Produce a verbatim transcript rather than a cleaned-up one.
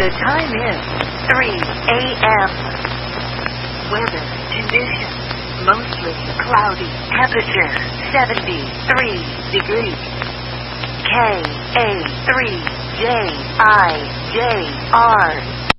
The time is three a m Weather conditions. Mostly cloudy. Temperature seventy-three degrees. K A three J I J R